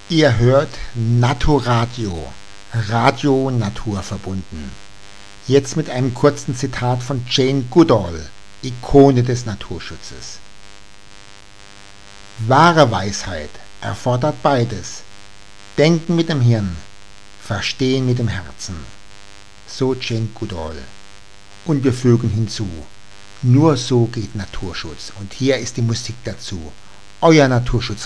Ihr hört Naturadio, Radio naturverbunden. Jetzt mit einem kurzen Zitat von Jane Goodall, Ikone des Naturschutzes. Wahre Weisheit erfordert beides: Denken mit dem Hirn, Verstehen mit dem Herzen. So Jane Goodall. Und wir fügen hinzu: Nur so geht Naturschutz. Und hier ist die Musik dazu. Euer Naturschutz